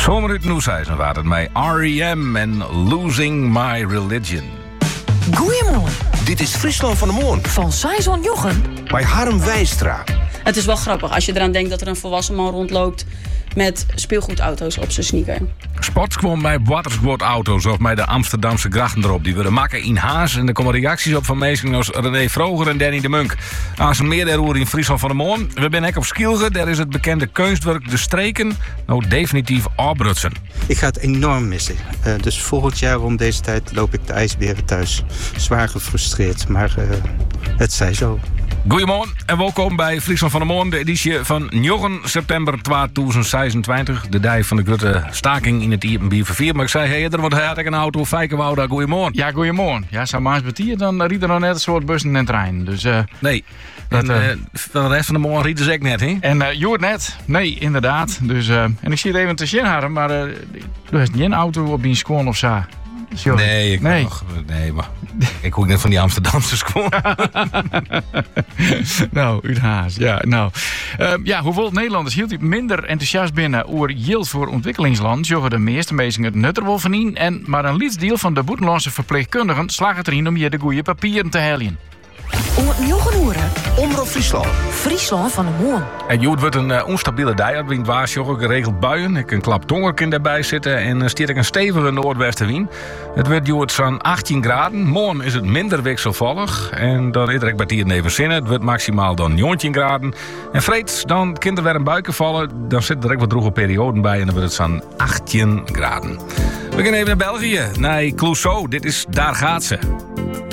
Zomer uit Noeshuizen waren het met R.E.M. en Losing My Religion. Goeiemorgen. Dit is Friesland van de Moon. Van Saison Jochem. Bij Harm Wijstra. Het is wel grappig als je eraan denkt dat er een volwassen man rondloopt met speelgoedauto's op zijn sneaker. Sports kwam bij watersportauto's of bij de Amsterdamse grachten erop. Die werden makken in Haas en er komen reacties op van mensen als René Vroger en Danny de Munk. Als een meer daarover in Friesland van de Moon. We zijn ook op Skielge, daar is het bekende kunstwerk De Streken nou definitief afbrutsen. Ik ga het enorm missen. Dus volgend jaar om deze tijd loop ik de ijsberen thuis. Zwaar gefrustreerd, maar het zij zo. Goedemorgen en welkom bij Friesland van de Moon, de editie van 9 september 2026. De dag van de grote staking in het Iepenbiervervier. Maar ik zei eerder, want hij had een auto, Fijkenwouda, goedemorgen. Ja, goedemorgen. Ja, zou maar eens betieren, dan riet er nog net een soort bussen en trein. Dus, nee, van de rest van de morgen rieten ze ook net, hè? En Joert net, nee, inderdaad. Dus, en ik zie het even te zien, Harm, maar er is geen auto op die schoon of zo. Nee, maar ik hoor net van die Amsterdamse school. Nou, uit Haas. Ja, nou. Hoeveel Nederlanders hield u minder enthousiast binnen over yield voor ontwikkelingsland? Joggen de meeste mensen het nutter wel van in. En maar een lietsdeel van de buitenlandse verpleegkundigen slagen erin om je de goede papieren te halen. Om het Jochemoeren. Omroep Friesland. Friesland van de Moon. En Joet wordt een onstabiele dag. Het wint waarschuwen, geregeld buien. Ik een klap donker erbij zitten. En stiert ik een stevige noordwestenwind. Het wordt Joet zo'n 18 graden. Morgen is het minder wisselvallig. En dan is er bij hier even zinnen. Het wordt maximaal dan 19 graden. En vreeds dan kind er weer een buiken vallen. Dan zitten er ook wat droge perioden bij. En dan wordt het zo'n 18 graden. We gaan even naar België. Naar Clouseau. Dit is Daar gaat ze.